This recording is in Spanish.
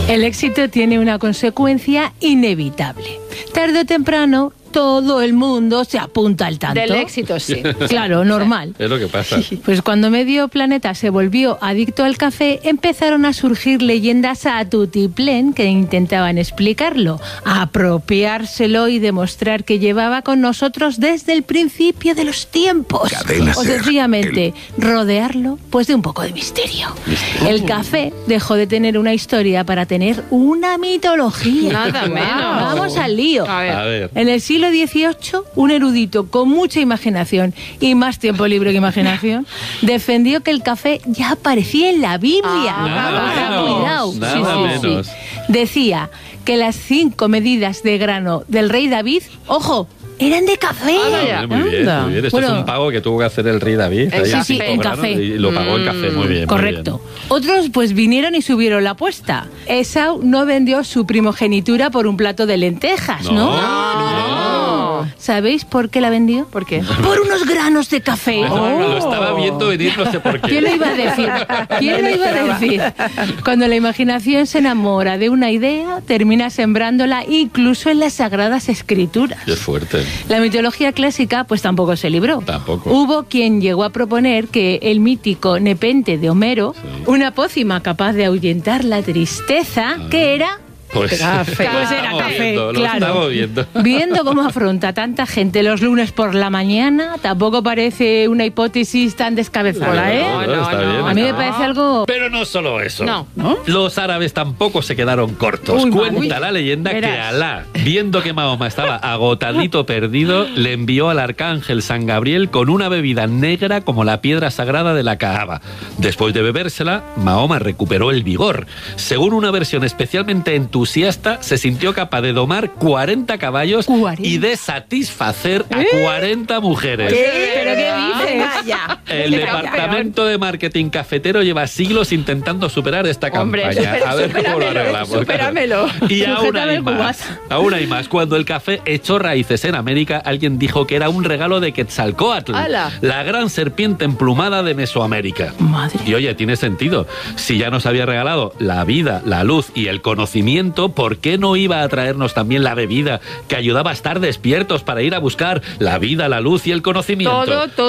El éxito tiene una consecuencia inevitable. Tarde o temprano, todo el mundo se apunta al tanto. Del éxito, sí. Claro, normal. Es lo que pasa. Pues cuando medio planeta se volvió adicto al café, empezaron a surgir leyendas a tutiplén que intentaban explicarlo, apropiárselo y demostrar que llevaba con nosotros desde el principio de los tiempos. Cadena O Ser. sencillamente rodearlo pues de un poco de misterio. El café dejó de tener una historia para tener una mitología. Nada menos. Vamos al lío. A ver. A ver. En el siglo XVIII, un erudito con mucha imaginación y más tiempo libre que imaginación defendió que el café ya aparecía en la Biblia. Nada menos, nada menos. Decía que las 5 medidas de grano del rey David, ojo, eran de café. Muy bien, Anda. muy bien. Esto Bueno. es un pago que tuvo que hacer el rey David. Sí, Ahí sí, 5 en granos café. Y lo pagó en café, muy bien. Correcto. Otros pues vinieron y subieron la apuesta. Esau no vendió su primogenitura por un plato de lentejas, ¿no? No. ¿Sabéis por qué la vendió? ¿Por qué? Por unos granos de café. Lo estaba viendo venir, no sé por qué. ¿Quién lo iba a decir? ¿Quién lo iba a decir? Cuando la imaginación se enamora de una idea, termina sembrándola incluso en las Sagradas Escrituras. Qué fuerte. La mitología clásica pues tampoco se libró. Tampoco. Hubo quien llegó a proponer que el mítico Nepente de Homero, una pócima capaz de ahuyentar la tristeza, que era... Pues, Café. lo Pues era estamos café, viendo, lo claro. estamos viendo. Viendo cómo afronta tanta gente los lunes por la mañana, tampoco parece una hipótesis tan descabezada, ¿eh? No, está bien. A mí me parece algo... Pero no solo eso. No. Los árabes tampoco se quedaron cortos. Uy, Cuenta la leyenda que verás. Alá, viendo que Mahoma estaba agotadito perdido, le envió al arcángel San Gabriel con una bebida negra como la piedra sagrada de la Kaaba. Después de bebérsela, Mahoma recuperó el vigor. Según una versión especialmente entusiasta, se sintió capaz de domar 40 caballos 40. y de satisfacer a 40 mujeres. ¿Pero qué dices? Ya. El departamento de marketing cafetero lleva siglos intentando superar esta Hombre, campaña. A ver cómo lo arreglamos. supéramelo. Y aún Sujétame hay el más. cubata. Aún hay más. Cuando el café echó raíces en América, alguien dijo que era un regalo de Quetzalcóatl, ¡Hala! la gran serpiente emplumada de Mesoamérica. Madre. Y oye, tiene sentido. Si ya nos había regalado la vida, la luz y el conocimiento, ¿por qué no iba a traernos también la bebida que ayudaba a estar despiertos para ir a buscar la vida, la luz y el conocimiento? Todo